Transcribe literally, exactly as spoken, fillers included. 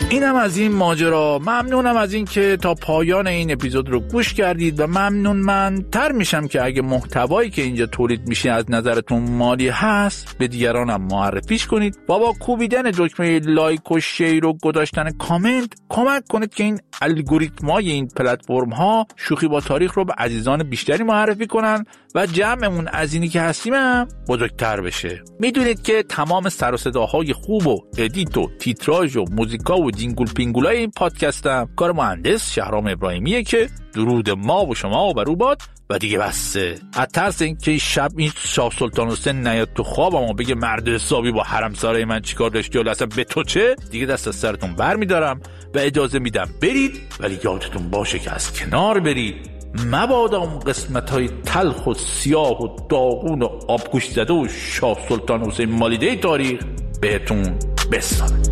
اینم از این ماجرا. ممنونم از این که تا پایان این اپیزود رو گوش کردید و ممنون من تر میشم که اگه محتوایی که اینجا تولید میشه از نظرتون مالی هست به دیگرانم معرفیش کنید و با کوبیدن دکمه لایک و شیر و گذاشتن کامنت کمک کنید که این الگوریتمای این پلتفرم ها شوخی با تاریخ رو به عزیزان بیشتری معرفی کنن و جمعمون از اینی که هستیم هم بزرگتر بشه. میدونید که تمام سر و صداهای خوب و ادیت و تیتراژ و موزیکا و جینگل پینگولای این پادکستم کار مهندس شهرام ابراهیمیه که درود ما و شما و بروباد و دیگه بسه. از ترس اینکه شب این شاه سلطان حسین نیاد تو خوابم و بگه مرد حسابی با حرمسرای من چیکار داشتی و اصلا به تو چه، دیگه دست از سرتون بر میدارم و اجازه میدم برید، ولی یادتون باشه که از کنار برید، مبادا اون قسمت های تلخ و سیاه و داغون و آبگوش زده و شاه سلطان حسین مالیده تاریخ بهتون بسازه.